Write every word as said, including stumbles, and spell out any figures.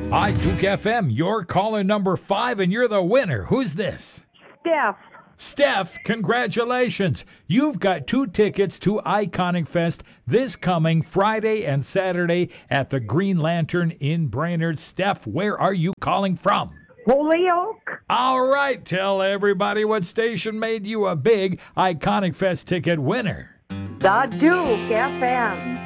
Hi, Duke F M. You're caller number five, and you're the winner. Who's this? Steph. Steph, congratulations. You've got two tickets to Iconic Fest this coming Friday and Saturday at the Green Lantern in Brainerd. Steph, where are you calling from? Holyoke. All right, tell everybody what station made you a big Iconic Fest ticket winner. The Duke F M.